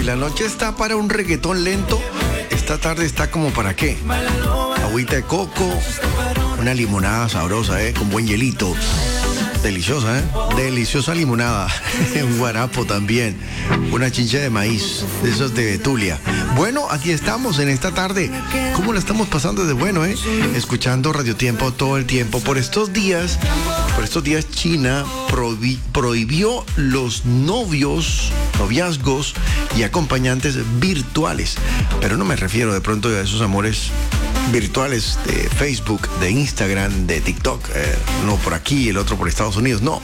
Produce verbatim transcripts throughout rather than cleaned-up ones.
la noche está para un reggaetón lento, esta tarde está como para qué. Agüita de coco, una limonada sabrosa, ¿eh? Con buen hielito. Deliciosa, ¿eh? Deliciosa limonada. Un guarapo también. Una chincha de maíz, de esos de Betulia. Bueno, aquí estamos en esta tarde. ¿Cómo la estamos pasando de bueno, eh? Escuchando Radio Tiempo todo el tiempo. Por estos días, por estos días China prohibi- prohibió los novios, noviazgos y acompañantes virtuales. Pero no me refiero de pronto a esos amores virtuales de Facebook, de Instagram, de TikTok, eh, uno por aquí, el otro por Estados Unidos, no.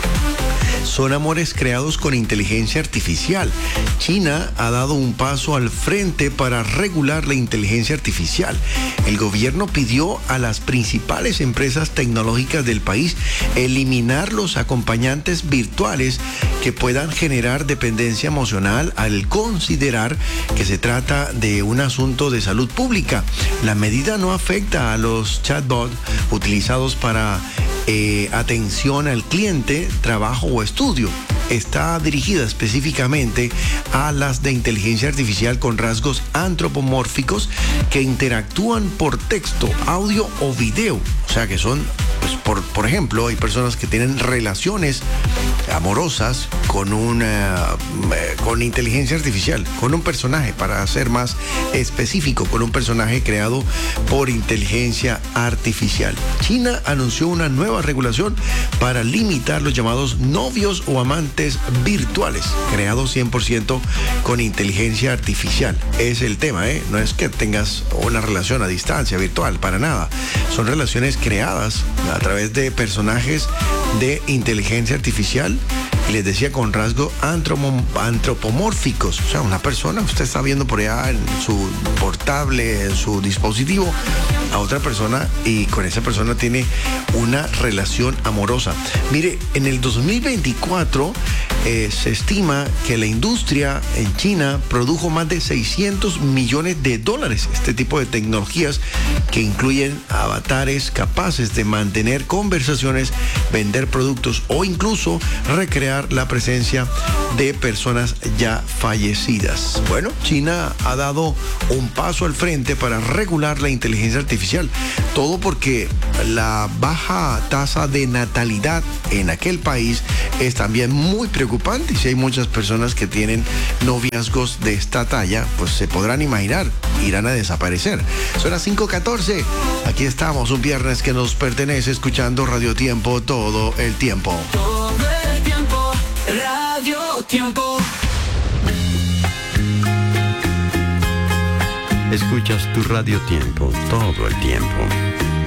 Son amores creados con inteligencia artificial. China ha dado un paso al frente para regular la inteligencia artificial. El gobierno pidió a las principales empresas tecnológicas del país eliminar los acompañantes virtuales que puedan generar dependencia emocional al considerar que se trata de un asunto de salud pública. La medida no afecta a los chatbots utilizados para eh, atención al cliente, trabajo o estudio. Está dirigida específicamente a las de inteligencia artificial con rasgos antropomórficos que interactúan por texto, audio o video. O sea que son, pues, por, por ejemplo, hay personas que tienen relaciones amorosas con una eh, con inteligencia artificial, con un personaje, para ser más específico, con un personaje creado por inteligencia artificial. China anunció una nueva regulación para limitar los llamados novios o amantes virtuales, creados cien por ciento con inteligencia artificial. Es el tema, ¿eh? No es que tengas una relación a distancia virtual, para nada. Son relaciones creadas a través de personajes de inteligencia artificial, y les decía, con rasgos antropomórficos. O sea, una persona, usted está viendo por allá en su portable, en su dispositivo, a otra persona, y con esa persona tiene una relación amorosa. Mire, en el dos mil veinticuatro eh, se estima que la industria en China produjo más de seiscientos millones de dólares. Este tipo de tecnologías que incluyen avatares capaces de mantener conversaciones, vender productos o incluso recrear la presencia de personas ya fallecidas. Bueno, China ha dado un paso al frente para regular la inteligencia artificial. Todo porque la baja tasa de natalidad en aquel país es también muy preocupante. Y si hay muchas personas que tienen noviazgos de esta talla, pues se podrán imaginar, irán a desaparecer. Son las cinco catorce. Aquí estamos, un viernes que nos pertenece, escuchando Radio Tiempo todo el tiempo. Todo el tiempo, Radio Tiempo. Escuchas tu Radio Tiempo todo el tiempo.